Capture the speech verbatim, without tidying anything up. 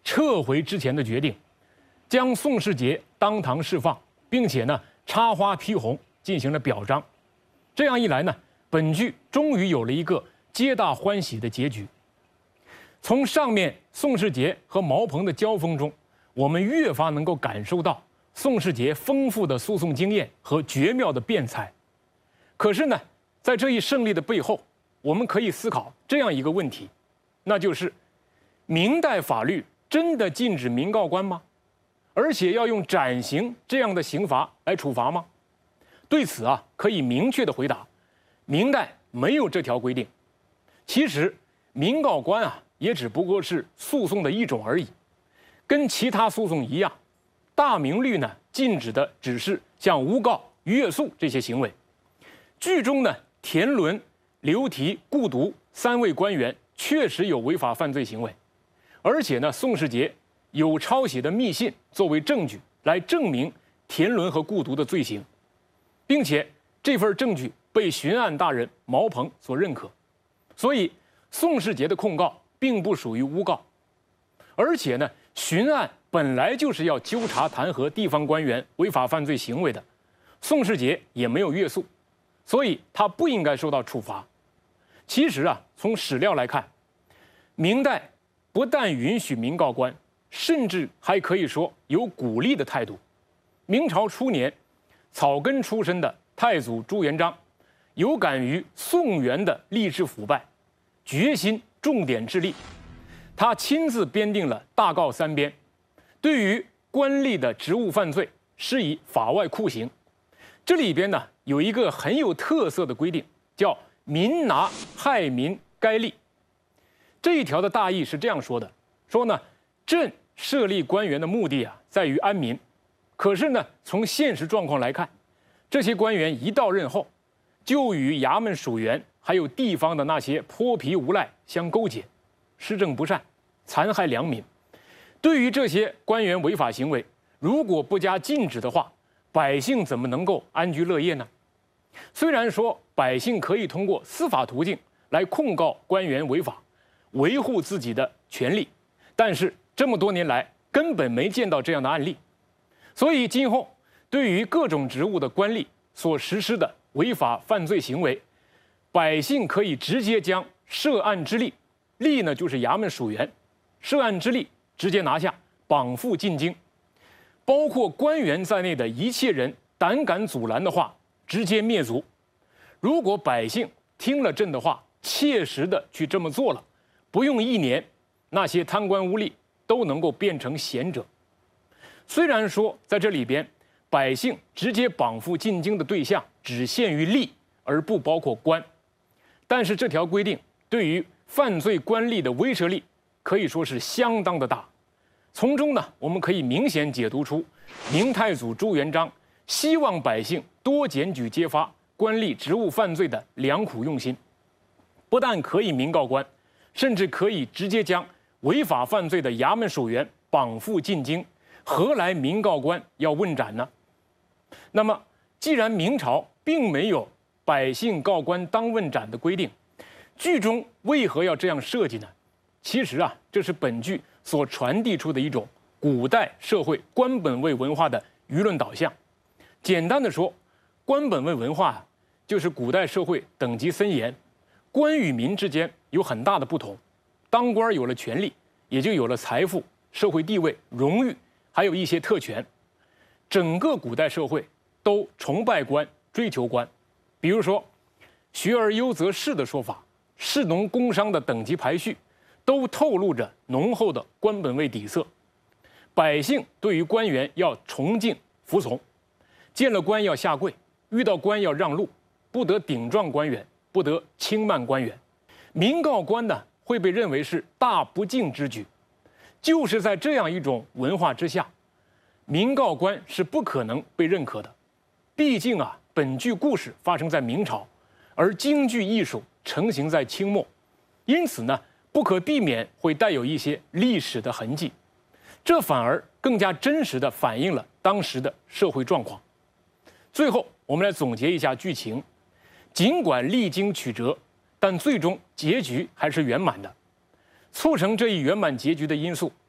撤回之前的决定，将宋世杰当堂释放，并且呢插花披红进行了表彰。这样一来呢，本剧终于有了一个皆大欢喜的结局。从上面宋世杰和毛鹏的交锋中，我们越发能够感受到宋世杰丰富的诉讼经验和绝妙的辩才。可是呢，在这一胜利的背后，我们可以思考这样一个问题，那就是明代法律真的禁止民告官吗？而且要用斩刑这样的刑罚来处罚吗？对此啊，可以明确的回答，明代没有这条规定。其实民告官啊，也只不过是诉讼的一种而已，跟其他诉讼一样，大明律呢禁止的只是像诬告、约诉这些行为。剧中呢，田伦、刘提、顾独三位官员确实有违法犯罪行为，而且呢，宋世杰有抄写的密信作为证据来证明田伦和顾独的罪行，并且这份证据被巡案大人毛鹏所认可，所以宋世杰的控告并不属于诬告。而且呢，巡案本来就是要纠察弹劾地方官员违法犯罪行为的，宋世杰也没有越诉，所以他不应该受到处罚。其实啊，从史料来看，明代不但允许民告官，甚至还可以说有鼓励的态度。明朝初年，草根出身的太祖朱元璋，有感于宋元的吏治腐败，决心重点治吏。他亲自编定了大告三编，对于官吏的职务犯罪施以法外酷刑。这里边呢有一个很有特色的规定，叫民拿害民该吏。这一条的大意是这样说的：说呢，朕设立官员的目的啊，在于安民。可是呢，从现实状况来看，这些官员一到任后，就与衙门属员还有地方的那些泼皮无赖相勾结，施政不善，残害良民。对于这些官员违法行为，如果不加禁止的话，百姓怎么能够安居乐业呢？虽然说百姓可以通过司法途径来控告官员违法，维护自己的权利，但是这么多年来根本没见到这样的案例。所以今后对于各种职务的官吏所实施的违法犯罪行为，百姓可以直接将涉案之吏，吏呢就是衙门属员，涉案之吏直接拿下，绑赴进京。包括官员在内的一切人胆敢阻拦的话，直接灭族。如果百姓听了朕的话，切实的去这么做了，不用一年，那些贪官污吏都能够变成贤者。虽然说在这里边，百姓直接绑赴进京的对象只限于吏，而不包括官，但是这条规定对于犯罪官吏的威慑力可以说是相当的大。从中呢，我们可以明显解读出明太祖朱元璋希望百姓多检举揭发官吏职务犯罪的良苦用心。不但可以民告官，甚至可以直接将违法犯罪的衙门属员绑赴进京，何来民告官要问斩呢？那么，既然明朝并没有百姓告官当问斩的规定，剧中为何要这样设计呢？其实啊，这是本剧所传递出的一种古代社会官本位文化的舆论导向。简单的说，官本位文化就是古代社会等级森严，官与民之间有很大的不同。当官有了权力，也就有了财富、社会地位、荣誉，还有一些特权。整个古代社会都崇拜官、追求官。比如说“学而优则仕”的说法，士农工商的等级排序都透露着浓厚的官本位底色。百姓对于官员要崇敬服从，见了官要下跪，遇到官要让路，不得顶撞官员，不得轻慢官员。民告官呢，会被认为是大不敬之举。就是在这样一种文化之下，民告官是不可能被认可的。毕竟啊，本剧故事发生在明朝，而京剧艺术成型在清末，因此呢，不可避免会带有一些历史的痕迹，这反而更加真实地反映了当时的社会状况。最后，我们来总结一下剧情。尽管历经曲折，但最终结局还是圆满的。促成这一圆满结局的因素